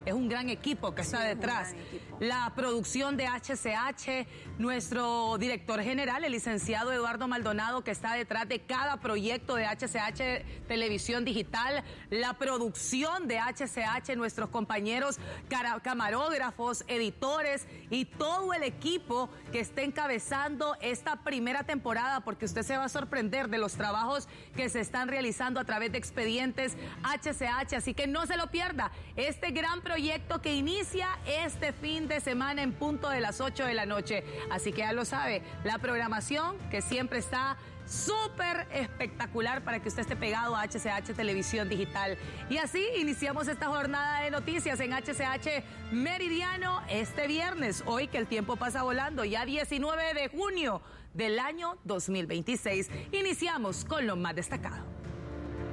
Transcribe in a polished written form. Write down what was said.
es un gran equipo que está detrás. La producción de HCH, nuestro director general, el licenciado Eduardo Maldonado, que está detrás de cada proyecto de HCH Televisión Digital, la producción de HCH, nuestros compañeros camarógrafos, editores y todo el equipo que está encabezando esta primera temporada, porque usted se va a sorprender de los trabajos que se están realizando a través de Expedientes HCH, así que no se lo pierda, este gran proyecto que inicia este fin de semana en punto de las 8 de la noche, así que ya lo sabe, la programación que siempre está súper espectacular para que usted esté pegado a HCH Televisión Digital. Y así iniciamos esta jornada de noticias en HCH Meridiano este viernes, hoy que el tiempo pasa volando, ya 19 de junio del año 2026. Iniciamos con lo más destacado.